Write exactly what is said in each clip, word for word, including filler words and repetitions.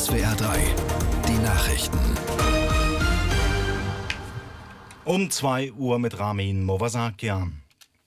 S W R drei, die Nachrichten. Um zwei Uhr mit Ramin Movasakian.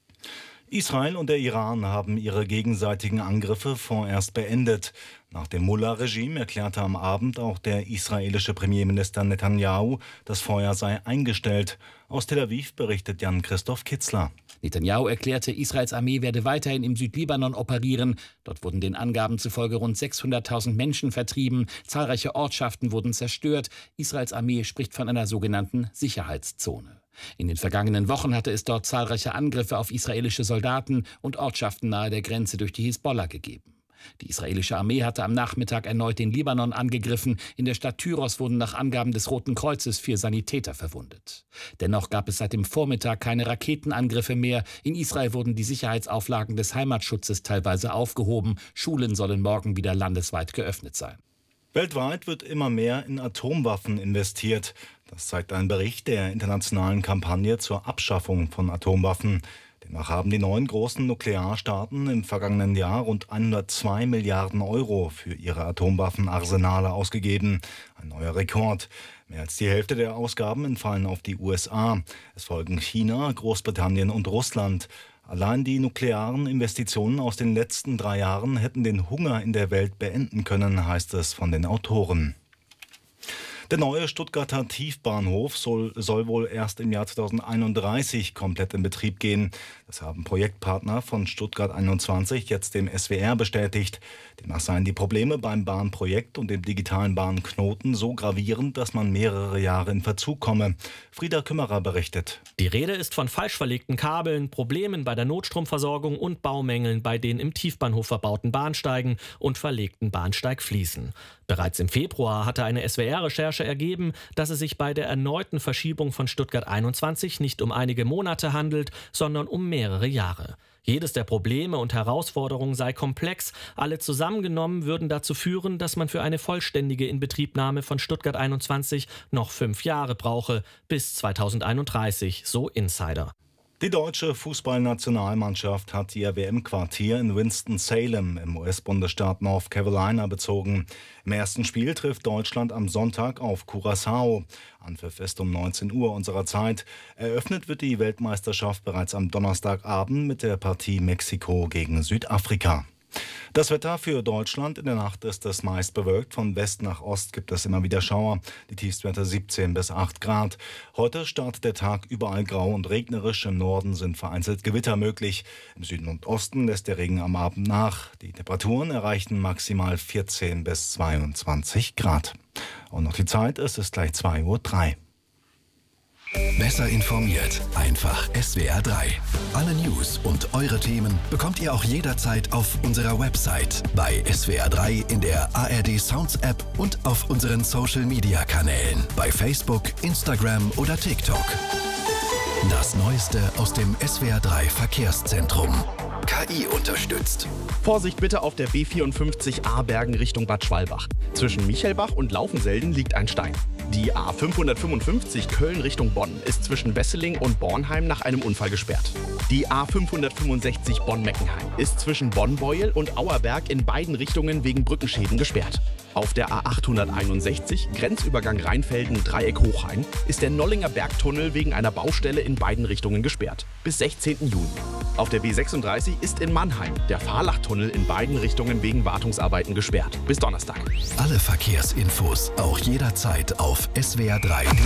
Israel und der Iran haben ihre gegenseitigen Angriffe vorerst beendet. Nach dem Mullah-Regime erklärte am Abend auch der israelische Premierminister Netanyahu, das Feuer sei eingestellt. Aus Tel Aviv berichtet Jan-Christoph Kitzler. Netanyahu erklärte, Israels Armee werde weiterhin im Südlibanon operieren. Dort wurden den Angaben zufolge rund sechshunderttausend Menschen vertrieben. Zahlreiche Ortschaften wurden zerstört. Israels Armee spricht von einer sogenannten Sicherheitszone. In den vergangenen Wochen hatte es dort zahlreiche Angriffe auf israelische Soldaten und Ortschaften nahe der Grenze durch die Hisbollah gegeben. Die israelische Armee hatte am Nachmittag erneut den Libanon angegriffen. In der Stadt Tyros wurden nach Angaben des Roten Kreuzes vier Sanitäter verwundet. Dennoch gab es seit dem Vormittag keine Raketenangriffe mehr. In Israel wurden die Sicherheitsauflagen des Heimatschutzes teilweise aufgehoben. Schulen sollen morgen wieder landesweit geöffnet sein. Weltweit wird immer mehr in Atomwaffen investiert. Das zeigt ein Bericht der internationalen Kampagne zur Abschaffung von Atomwaffen. Demnach haben die neun großen Nuklearstaaten im vergangenen Jahr rund hundertzwei Milliarden Euro für ihre Atomwaffenarsenale ausgegeben. Ein neuer Rekord. Mehr als die Hälfte der Ausgaben entfallen auf die U S A. Es folgen China, Großbritannien und Russland. Allein die nuklearen Investitionen aus den letzten drei Jahren hätten den Hunger in der Welt beenden können, heißt es von den Autoren. Der neue Stuttgarter Tiefbahnhof soll, soll wohl erst im Jahr zweitausendeinunddreißig komplett in Betrieb gehen. Das haben Projektpartner von Stuttgart einundzwanzig jetzt dem S W R bestätigt. Demnach seien die Probleme beim Bahnprojekt und dem digitalen Bahnknoten so gravierend, dass man mehrere Jahre in Verzug komme. Frieda Kümmerer berichtet. Die Rede ist von falsch verlegten Kabeln, Problemen bei der Notstromversorgung und Baumängeln bei den im Tiefbahnhof verbauten Bahnsteigen und verlegten Bahnsteigfliesen. Bereits im Februar hatte eine S W R-Recherche ergeben, dass es sich bei der erneuten Verschiebung von Stuttgart einundzwanzig nicht um einige Monate handelt, sondern um mehrere Jahre. Jedes der Probleme und Herausforderungen sei komplex. Alle zusammengenommen würden dazu führen, dass man für eine vollständige Inbetriebnahme von Stuttgart einundzwanzig noch fünf Jahre brauche, bis zweitausendeinunddreißig, so Insider. Die deutsche Fußballnationalmannschaft hat ihr W M-Quartier in Winston-Salem im U S-Bundesstaat North Carolina bezogen. Im ersten Spiel trifft Deutschland am Sonntag auf Curaçao. Anpfiff ist um neunzehn Uhr unserer Zeit. Eröffnet wird die Weltmeisterschaft bereits am Donnerstagabend mit der Partie Mexiko gegen Südafrika. Das Wetter für Deutschland: in der Nacht ist es meist bewölkt. Von West nach Ost gibt es immer wieder Schauer. Die Tiefstwerte siebzehn bis acht Grad. Heute startet der Tag überall grau und regnerisch. Im Norden sind vereinzelt Gewitter möglich. Im Süden und Osten lässt der Regen am Abend nach. Die Temperaturen erreichen maximal vierzehn bis zweiundzwanzig Grad. Und noch die Zeit, es ist gleich zwei Uhr drei. Besser informiert, einfach S W R drei. Alle News und eure Themen bekommt ihr auch jederzeit auf unserer Website, bei S W R drei, in der A R D Sounds App und auf unseren Social Media Kanälen, bei Facebook, Instagram oder TikTok. Das Neueste aus dem S W R drei Verkehrszentrum. K I unterstützt. Vorsicht bitte auf der B vierundfünfzig A Bergen Richtung Bad Schwalbach. Zwischen Michelbach und Laufenselden liegt ein Stein. Die A fünfhundertfünfundfünfzig Köln Richtung Bonn ist zwischen Wesseling und Bornheim nach einem Unfall gesperrt. Die A fünfhundertfünfundsechzig Bonn-Meckenheim ist zwischen Bonn-Beuel und Auerberg in beiden Richtungen wegen Brückenschäden gesperrt. Auf der A achthunderteinundsechzig Grenzübergang Rheinfelden-Dreieck-Hochhain ist der Nollinger Bergtunnel wegen einer Baustelle in beiden Richtungen gesperrt. Bis sechzehnten Juni. Auf der B sechsunddreißig ist in Mannheim der Fahrlachtunnel in beiden Richtungen wegen Wartungsarbeiten gesperrt. Bis Donnerstag. Alle Verkehrsinfos auch jederzeit auf S W R drei Punkt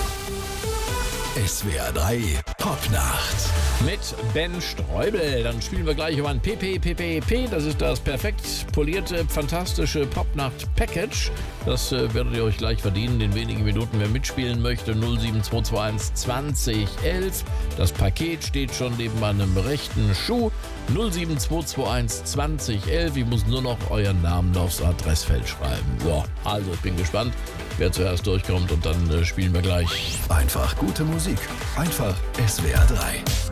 de. S W R drei Popnacht. Mit Ben Streubel. Dann spielen wir gleich über ein P P P P P. Das ist das perfekt polierte, fantastische Popnacht-Package. Das äh, werdet ihr euch gleich verdienen in wenigen Minuten. Wer mitspielen möchte, null sieben zwei zwei eins zwanzig elf. Das Paket steht schon neben meinem rechten Schuh. null sieben zwei zwei eins zwanzig elf. Ich muss nur noch euren Namen aufs Adressfeld schreiben. So, also ich bin gespannt, wer zuerst durchkommt, und dann äh, spielen wir gleich. Einfach gute Musik. Einfach S W R drei.